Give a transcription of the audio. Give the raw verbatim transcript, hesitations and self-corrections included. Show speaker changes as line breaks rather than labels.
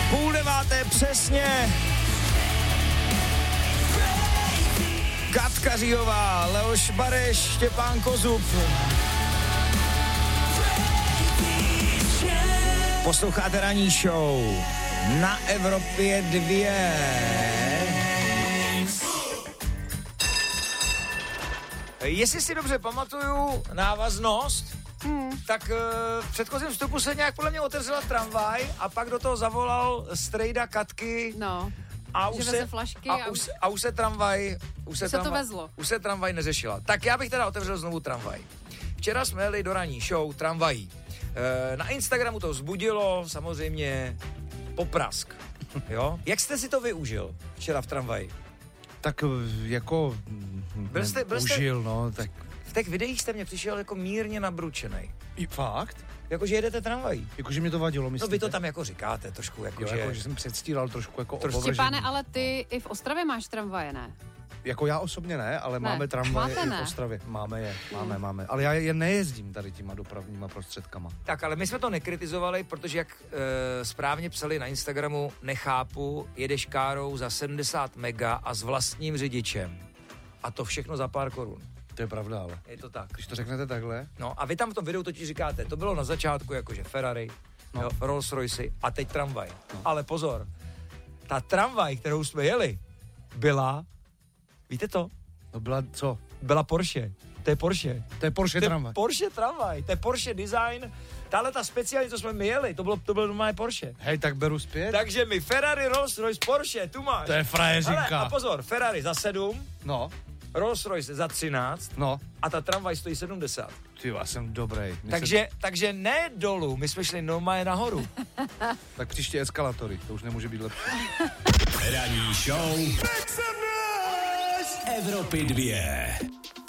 Půl deváté přesně. Katka Říhová, Leoš Bareš, Štěpán Kozub. Posloucháte ranní show na Evropě dvě. Jestli si dobře pamatuju návaznost, hmm. tak uh, v předchozím vstupu se nějak podle mě otevřela tramvaj a pak do toho zavolal strejda Katky.
No.
A už, se,
flašky
a,
a,
už, a už se tramvaj už se,
se
tramvaj,
to vezlo.
Už se tramvaj neřešila. Tak já bych teda otevřel znovu tramvaj. Včera jsme jeli do ranní show tramvají. E, na Instagramu to vzbudilo samozřejmě poprask. Jo? Jak jste si to využil včera v tramvaji?
Tak jako
byl jste, byl jste,
užil, no, tak.
V těch videích jste mě přišel jako mírně nabručenej.
I fakt?
Jakože jedete tramvají.
Jakože mi to vadilo, myslíte?
No vy to tam jako říkáte trošku, jako
jo,
že...
jako, že jsem předstíral trošku jako
trošku.
opovržení.
Štěpáne, ale ty i v Ostravě máš tramvaje, ne?
Jako já osobně ne, ale
ne.
máme tramvaje i
ne?
v Ostravě. Máme je, máme, máme. Ale já je nejezdím tady těma dopravníma prostředkama.
Tak, ale my jsme to nekritizovali, protože jak e, správně psali na Instagramu, nechápu, jedeš károu za sedmdesát mega a s vlastním řidičem. A to všechno za pár korun.
To je pravda, ale.
Je to tak.
Když to řeknete takhle.
No a vy tam v tom videu totiž říkáte, to bylo na začátku jakože Ferrari, no. jo, Rolls Royce a teď tramvaj. No. Ale pozor, ta tramvaj, kterou jsme jeli, byla, víte to?
No byla co?
Byla Porsche. To je Porsche.
To je Porsche
to je
tramvaj.
Porsche tramvaj, to je Porsche design. Tahle ta speciální, co jsme my jeli, to bylo, to bylo normálně Porsche.
Hej, tak beru zpět.
Takže mi Ferrari, Rolls Royce, Porsche, tu máš.
To je frajeřinka.
Hele, a pozor, Ferrari za sedm.
No.
Rolls Royce za třináct.
No.
A ta tramvaj stojí sedmdesát.
Ty, já jsem dobrý.
Takže, se... takže ne dolů, my jsme šli normálně nahoru.
Tak příště eskalatory, to už nemůže být lepší.
Ranní show Evropy dvě.